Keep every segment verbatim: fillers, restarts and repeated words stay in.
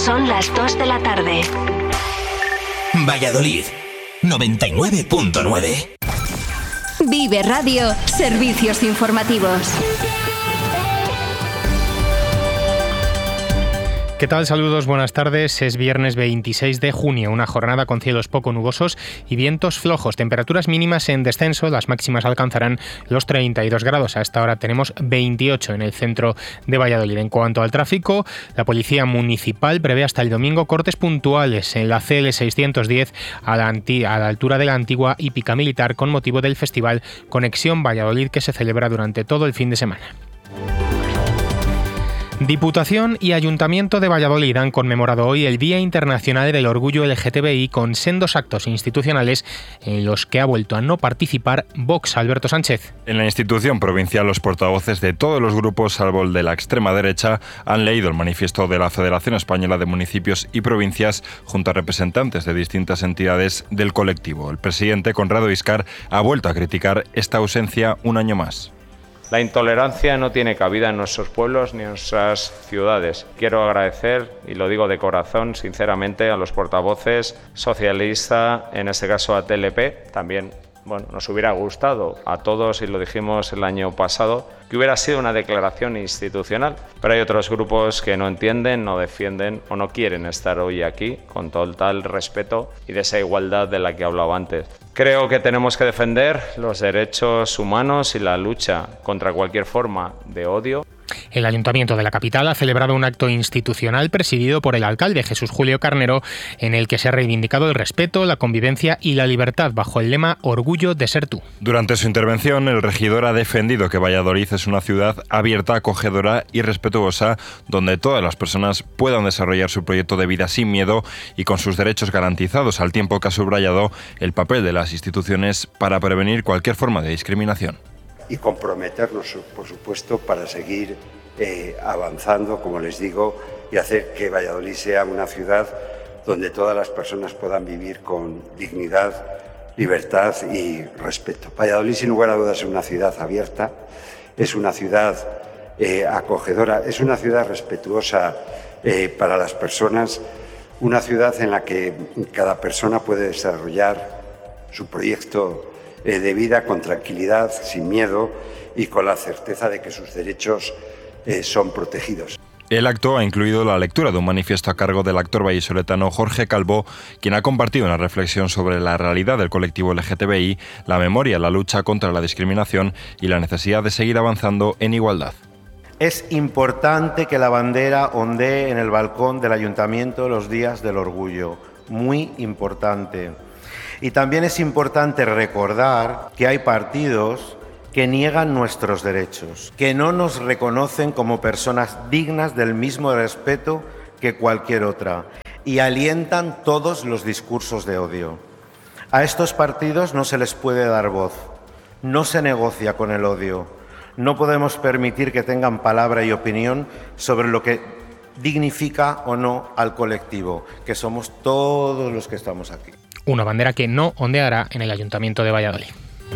Son las dos de la tarde. Valladolid, noventa y nueve punto nueve. Vive Radio, servicios informativos. ¿Qué tal? Saludos, buenas tardes. Es viernes veintiséis de junio, una jornada con cielos poco nubosos y vientos flojos. Temperaturas mínimas en descenso, las máximas alcanzarán los treinta y dos grados. A esta hora tenemos veintiocho en el centro de Valladolid. En cuanto al tráfico, la Policía Municipal prevé hasta el domingo cortes puntuales en la C L seiscientos diez a la, anti- a la altura de la antigua hípica militar con motivo del festival Conexión Valladolid que se celebra durante todo el fin de semana. Diputación y Ayuntamiento de Valladolid han conmemorado hoy el Día Internacional del Orgullo L G T B I con sendos actos institucionales en los que ha vuelto a no participar Vox. Alberto Sánchez. En la institución provincial, los portavoces de todos los grupos, salvo el de la extrema derecha, han leído el manifiesto de la Federación Española de Municipios y Provincias junto a representantes de distintas entidades del colectivo. El presidente, Conrado Iscar, ha vuelto a criticar esta ausencia un año más. La intolerancia no tiene cabida en nuestros pueblos ni en nuestras ciudades. Quiero agradecer, y lo digo de corazón, sinceramente, a los portavoces socialista, en este caso a T L P, también. Bueno, nos hubiera gustado a todos, y lo dijimos el año pasado, que hubiera sido una declaración institucional, pero hay otros grupos que no entienden, no defienden o no quieren estar hoy aquí con total respeto y de esa igualdad de la que hablaba antes. Creo que tenemos que defender los derechos humanos y la lucha contra cualquier forma de odio. El Ayuntamiento de la capital ha celebrado un acto institucional presidido por el alcalde Jesús Julio Carnero, en el que se ha reivindicado el respeto, la convivencia y la libertad bajo el lema Orgullo de ser tú. Durante su intervención, el regidor ha defendido que Valladolid es una ciudad abierta, acogedora y respetuosa, donde todas las personas puedan desarrollar su proyecto de vida sin miedo y con sus derechos garantizados, al tiempo que ha subrayado el papel de las instituciones para prevenir cualquier forma de discriminación. Y comprometernos, por supuesto, para seguir eh, avanzando, como les digo, y hacer que Valladolid sea una ciudad donde todas las personas puedan vivir con dignidad, libertad y respeto. Valladolid, sin lugar a dudas, es una ciudad abierta, es una ciudad eh, acogedora, es una ciudad respetuosa eh, para las personas, una ciudad en la que cada persona puede desarrollar su proyecto de vida con tranquilidad, sin miedo y con la certeza de que sus derechos eh, son protegidos. El acto ha incluido la lectura de un manifiesto a cargo del actor vallisoletano Jorge Calvo, quien ha compartido una reflexión sobre la realidad del colectivo L G T B I, la memoria, la lucha contra la discriminación y la necesidad de seguir avanzando en igualdad. Es importante que la bandera ondee en el balcón del Ayuntamiento los días del orgullo. Muy importante. Y también es importante recordar que hay partidos que niegan nuestros derechos, que no nos reconocen como personas dignas del mismo respeto que cualquier otra y alientan todos los discursos de odio. A estos partidos no se les puede dar voz, no se negocia con el odio, no podemos permitir que tengan palabra y opinión sobre lo que dignifica o no al colectivo, que somos todos los que estamos aquí. Una bandera que no ondeará en el Ayuntamiento de Valladolid.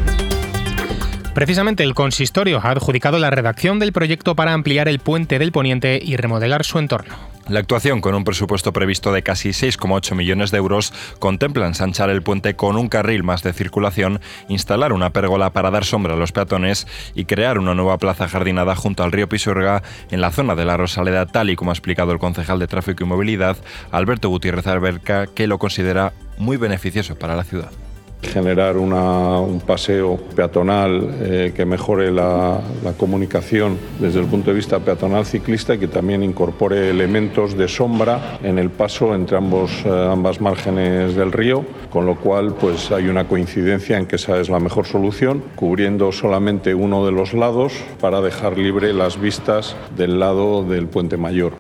Precisamente el consistorio ha adjudicado la redacción del proyecto para ampliar el puente del Poniente y remodelar su entorno. La actuación, con un presupuesto previsto de casi seis coma ocho millones de euros, contempla ensanchar el puente con un carril más de circulación, instalar una pérgola para dar sombra a los peatones y crear una nueva plaza jardinada junto al río Pisuerga en la zona de la Rosaleda, tal y como ha explicado el concejal de Tráfico y Movilidad, Alberto Gutiérrez Alberca, que lo considera muy beneficioso para la ciudad. Generar una, un paseo peatonal eh, que mejore la, la comunicación desde el punto de vista peatonal ciclista y que también incorpore elementos de sombra en el paso entre ambos, eh, ambas márgenes del río, con lo cual pues hay una coincidencia en que esa es la mejor solución, cubriendo solamente uno de los lados para dejar libre las vistas del lado del Puente Mayor.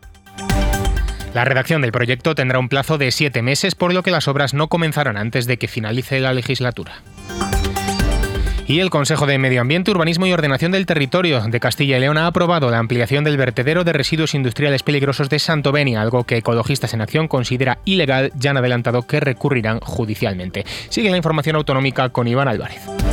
La redacción del proyecto tendrá un plazo de siete meses, por lo que las obras no comenzarán antes de que finalice la legislatura. Y el Consejo de Medio Ambiente, Urbanismo y Ordenación del Territorio de Castilla y León ha aprobado la ampliación del vertedero de residuos industriales peligrosos de Santovenia, algo que Ecologistas en Acción considera ilegal. Ya han adelantado que recurrirán judicialmente. Sigue la información autonómica con Iván Álvarez.